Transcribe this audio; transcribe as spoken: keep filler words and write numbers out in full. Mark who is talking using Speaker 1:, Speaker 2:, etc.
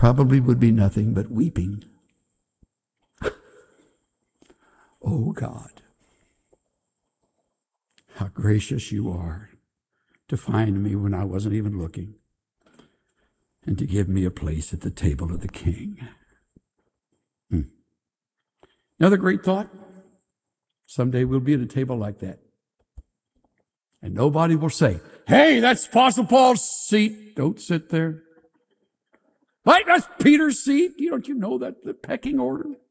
Speaker 1: probably would be nothing but weeping. Oh God, how gracious you are to find me when I wasn't even looking and to give me a place at the table of the King. Hmm. Another great thought. Someday we'll be at a table like that. And nobody will say, hey, that's Apostle Paul's seat. Don't sit there. Right, that's Peter's seat. You don't you know that the pecking order?